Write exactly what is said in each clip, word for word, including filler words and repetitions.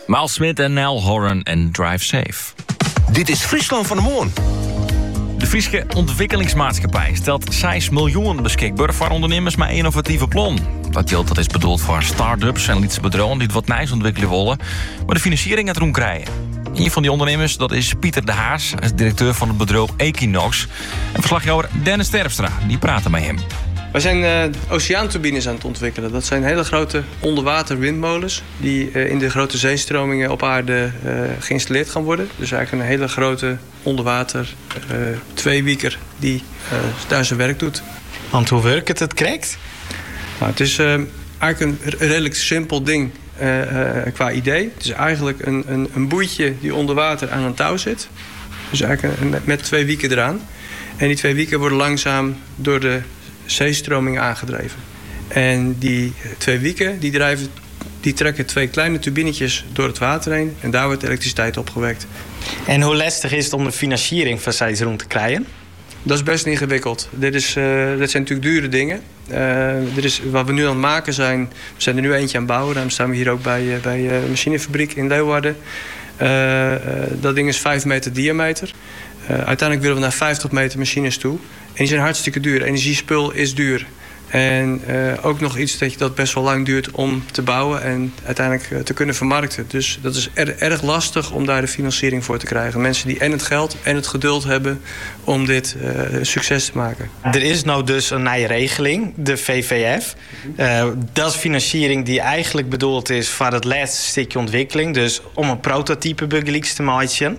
Miles Smith en Nel Horan en Drive Safe. Dit is Friesland van de Moorn. De Friese Ontwikkelingsmaatschappij stelt zes miljoen beschikbaar voor ondernemers met innovatieve plan. Dat geld dat is bedoeld voor start-ups en lietse bedrijven die wat nieuws ontwikkelen willen, maar de financiering het erom krijgen. Een van die ondernemers dat is Pieter de Haas, hij is directeur van het bedrijf Equinox. En verslaggever Dennis Terpstra, die praten met hem. Wij zijn uh, oceaanturbines aan het ontwikkelen. Dat zijn hele grote onderwater windmolens die uh, in de grote zeestromingen op aarde uh, geïnstalleerd gaan worden. Dus eigenlijk een hele grote onderwater uh, tweewieker die uh, daar zijn werk doet. Want hoe werkt het het correct? Nou, het is uh, eigenlijk een redelijk simpel ding uh, uh, qua idee. Het is eigenlijk een, een, een boeitje die onder water aan een touw zit. Dus eigenlijk een, met, met twee wieken eraan. En die twee wieken worden langzaam door de zeestroming aangedreven. En die twee wieken die drijven, die trekken twee kleine turbinetjes door het water heen. En daar wordt elektriciteit opgewekt. En hoe lastig is het om de financiering van zoiets rond te krijgen? Dat is best ingewikkeld. Dit, is, uh, dit zijn natuurlijk dure dingen. Uh, dit is, wat we nu aan het maken zijn... We zijn er nu eentje aan het bouwen. Daarom staan we hier ook bij, uh, bij de uh, machinefabriek in Leeuwarden. Uh, uh, dat ding is vijf meter diameter. Uh, uiteindelijk willen we naar vijftig meter machines toe. En die zijn hartstikke duur. Energiespul is duur. En uh, ook nog iets dat, dat best wel lang duurt om te bouwen en uiteindelijk uh, te kunnen vermarkten. Dus dat is er, erg lastig om daar de financiering voor te krijgen. Mensen die en het geld en het geduld hebben om dit uh, succes te maken. Er is nou dus een nieuwe regeling, de V V F. Uh, dat is financiering die eigenlijk bedoeld is voor het laatste stukje ontwikkeling. Dus om een prototype bugleaks te maken.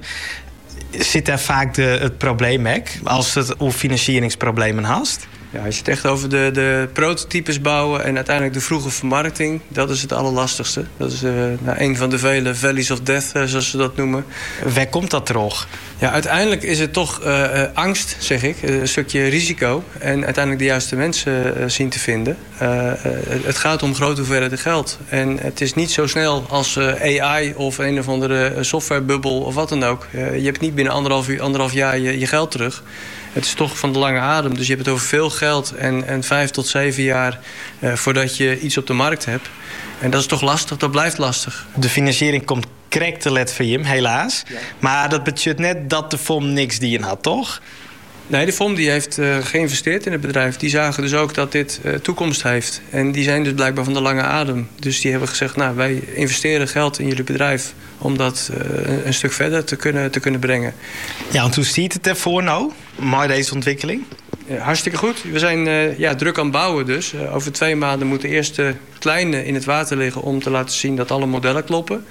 Zit daar vaak de, het probleem mee als het over financieringsproblemen haast? Ja, als je het echt over de, de prototypes bouwen en uiteindelijk de vroege vermarkting, dat is het allerlastigste. Dat is uh, nou, een van de vele valleys of death, uh, zoals ze dat noemen. Waar komt dat terug? Ja, uiteindelijk is het toch uh, uh, angst, zeg ik, een stukje risico en uiteindelijk de juiste mensen uh, zien te vinden. Uh, uh, het gaat om grote hoeveelheden geld en het is niet zo snel als uh, A I of een of andere softwarebubbel of wat dan ook. Uh, je hebt niet binnen anderhalf, anderhalf jaar je, je geld terug. Het is toch van de lange adem. Dus je hebt het over veel geld en, en vijf tot zeven jaar uh, voordat je iets op de markt hebt. En dat is toch lastig, dat blijft lastig. De financiering komt correct te let van je, helaas. Ja. Maar dat betekent net dat de F O M niks die in had, toch? Nee, de F O M die heeft uh, geïnvesteerd in het bedrijf. Die zagen dus ook dat dit uh, toekomst heeft. En die zijn dus blijkbaar van de lange adem. Dus die hebben gezegd, nou, wij investeren geld in jullie bedrijf om dat uh, een stuk verder te kunnen, te kunnen brengen. Ja, want hoe ziet het ervoor nou, maar deze ontwikkeling? Ja, hartstikke goed. We zijn uh, ja, druk aan het bouwen dus. Uh, over twee maanden moeten de eerste kleine in het water liggen om te laten zien dat alle modellen kloppen.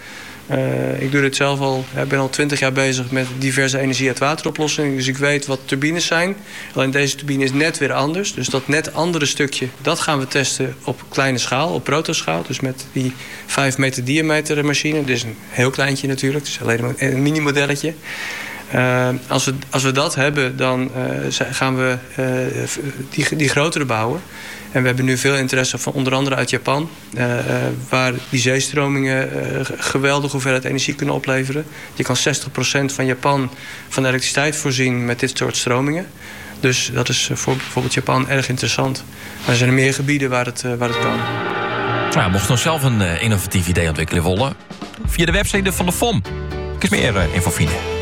Uh, ik doe dit zelf al, ik ben al twintig jaar bezig met diverse energie uit wateroplossingen. Dus ik weet wat turbines zijn. Alleen deze turbine is net weer anders. Dus dat net andere stukje, dat gaan we testen op kleine schaal, op protoschaal. Dus met die vijf meter diameter machine. Dit is een heel kleintje natuurlijk, het is alleen een mini-modelletje. Uh, als, we, als we dat hebben, dan uh, gaan we uh, die, die grotere bouwen. En we hebben nu veel interesse van onder andere uit Japan. Uh, uh, waar die zeestromingen uh, geweldige hoeveelheid energie kunnen opleveren. Je kan zestig procent van Japan van elektriciteit voorzien met dit soort stromingen. Dus dat is voor bijvoorbeeld Japan erg interessant. Maar er zijn er meer gebieden waar het, uh, waar het kan. Nou, mocht je nog zelf een uh, innovatief idee ontwikkelen willen, via de website van de F O M. Ik is meer uh, info vinden.